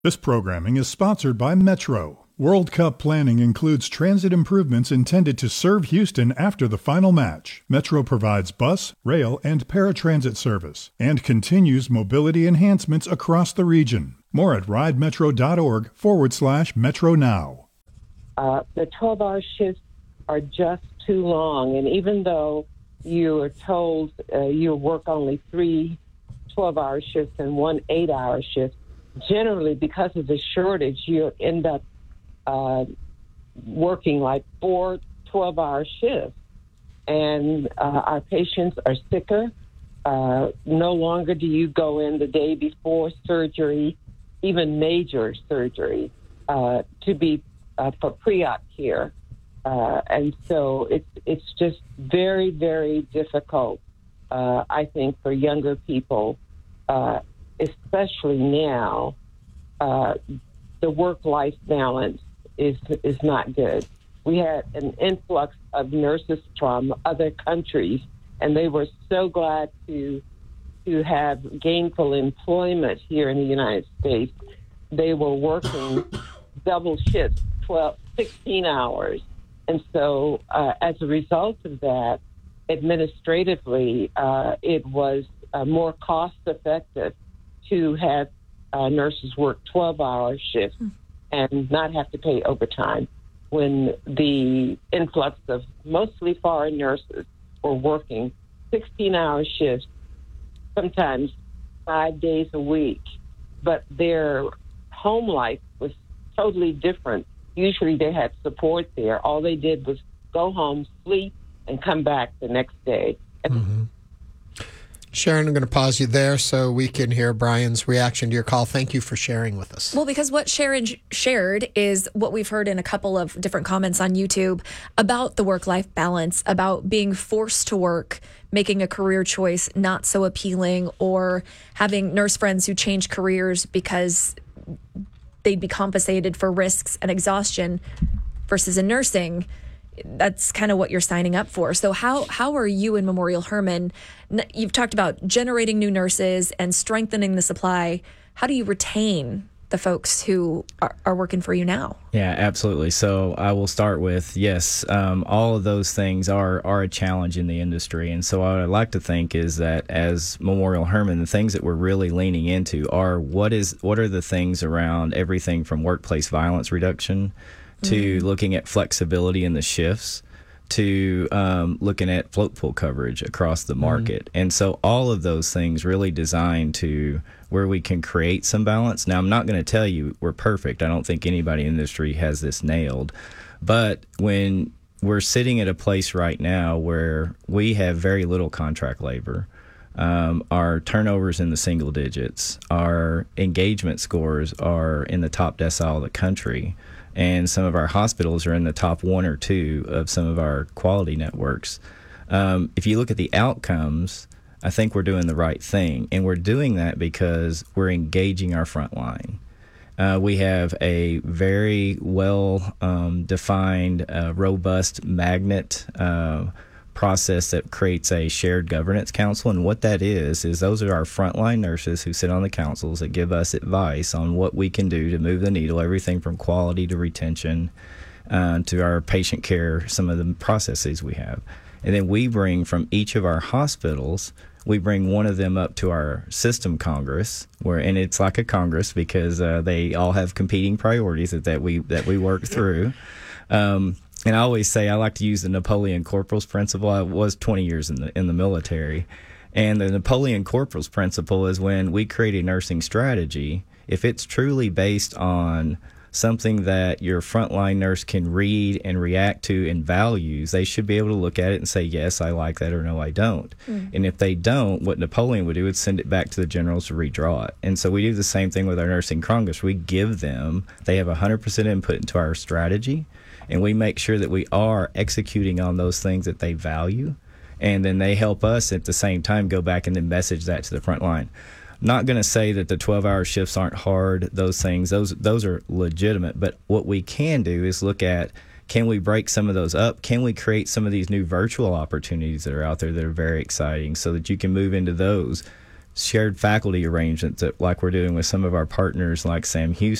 This programming is sponsored by Metro. World Cup planning includes transit improvements intended to serve Houston after the final match. Metro provides bus, rail, and paratransit service and continues mobility enhancements across the region. More at ridemetro.org/Metro Now. The 12-hour shifts are just too long, and even though you are told you'll work only 3 12-hour shifts and 1 8-hour shift, generally, because of the shortage, you end up working like 4 12-hour shifts. And our patients are sicker. No longer do you go in the day before surgery, even major surgery, to be for pre-op care. And so it's just very, very difficult, I think, for younger people, especially now. The work-life balance is not good. We had an influx of nurses from other countries, and they were so glad to have gainful employment here in the United States. They were working double shifts, 16 hours. And so as a result of that, administratively, it was more cost-effective to have nurses work 12-hour shifts and not have to pay overtime when the influx of mostly foreign nurses were working 16-hour shifts, sometimes 5 days a week. But their home life was totally different. Usually they had support there. All they did was go home, sleep, and come back the next day. Mm-hmm. Sharon, I'm going to pause you there so we can hear Brian's reaction to your call. Thank you for sharing with us. Well, because what Sharon shared is what we've heard in a couple of different comments on YouTube about the work-life balance, about being forced to work, making a career choice not so appealing, or having nurse friends who change careers because they'd be compensated for risks and exhaustion versus in nursing. That's kind of what you're signing up for. So how are you in Memorial Hermann? You've talked about generating new nurses and strengthening the supply. How do you retain the folks who are working for you now? Yeah, absolutely. So I will start with, yes, all of those things are a challenge in the industry. And so what I'd like to think is that as Memorial Hermann, the things that we're really leaning into are what are the things around everything from workplace violence reduction to looking at flexibility in the shifts, to looking at float pool coverage across the market. And so all of those things really designed to where we can create some balance. Now, I'm not going to tell you we're perfect. I don't think anybody in the industry has this nailed. But when we're sitting at a place right now where we have very little contract labor, our turnovers in the single digits, our engagement scores are in the top decile of the country, and some of our hospitals are in the top 1 or 2 of some of our quality networks. If you look at the outcomes, I think we're doing the right thing, and we're doing that because we're engaging our front line. We have a very well defined, robust magnet process that creates a shared governance council, and what that is those are our frontline nurses who sit on the councils that give us advice on what we can do to move the needle, everything from quality to retention to our patient care, some of the processes we have. And then we bring from each of our hospitals, we bring one of them up to our system congress, and it's like a congress because they all have competing priorities that we work through. And I always say I like to use the Napoleon Corporals principle. I was 20 years in the military. And the Napoleon Corporals principle is when we create a nursing strategy, if it's truly based on something that your frontline nurse can read and react to and values, they should be able to look at it and say, yes, I like that, or no, I don't. And if they don't, what Napoleon would do is send it back to the generals to redraw it. And so we do the same thing with our nursing congress. We give them, they have 100% input into our strategy, and we make sure that we are executing on those things that they value, and then they help us at the same time go back and then message that to the front line. Not going to say that the 12-hour shifts aren't hard. Those things, those are legitimate. But what we can do is look at, can we break some of those up? Can we create some of these new virtual opportunities that are out there that are very exciting so that you can move into those? shared faculty arrangements that, like we're doing with some of our partners like Sam Houston.